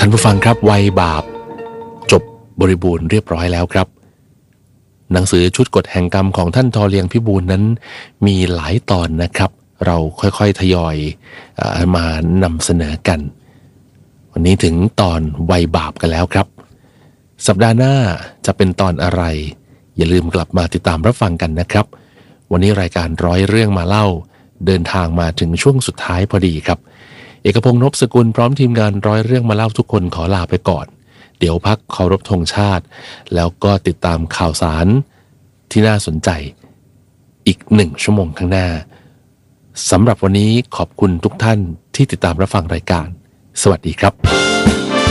ท่านผู้ฟังครับวัยบาปจบบริบูรณ์เรียบร้อยแล้วครับหนังสือชุดกฎแห่งกรรมของท่านทอเลียงพิบูลนั้นมีหลายตอนนะครับเราค่อยๆทยอยมานำเสนอกันวันนี้ถึงตอนวัยบาปกันแล้วครับสัปดาห์หน้าจะเป็นตอนอะไรอย่าลืมกลับมาติดตามรับฟังกันนะครับวันนี้รายการร้อยเรื่องมาเล่าเดินทางมาถึงช่วงสุดท้ายพอดีครับเอกพงษ์ นพสกุลพร้อมทีมงานร้อยเรื่องมาเล่าทุกคนขอลาไปก่อนเดี๋ยวพักเคารพธงชาติแล้วก็ติดตามข่าวสารที่น่าสนใจอีก1 ชั่วโมงข้างหน้าสำหรับวันนี้ขอบคุณทุกท่านที่ติดตามรับฟังรายการสวัสดีครับ